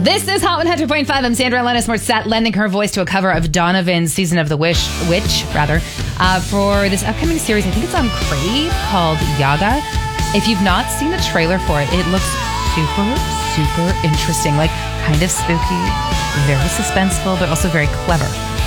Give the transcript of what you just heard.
This is Hot 100.5. I'm Sandra Alanis Morissette, lending her voice to a cover of Donovan's Season of the Witch, for this upcoming series. I think it's on Crave called Yaga. If you've not seen the trailer for it, it looks super interesting, like kind of spooky, very suspenseful, but also very clever.